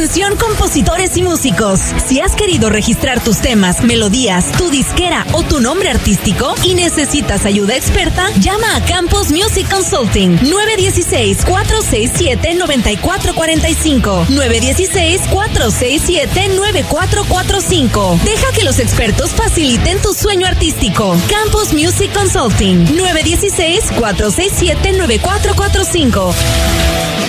Atención compositores y músicos. Si has querido registrar tus temas, melodías, tu disquera o tu nombre artístico y necesitas ayuda experta, llama a Campus Music Consulting 916-467-9445 916-467-9445. Deja que los expertos faciliten tu sueño artístico. Campus Music Consulting 916-467-9445.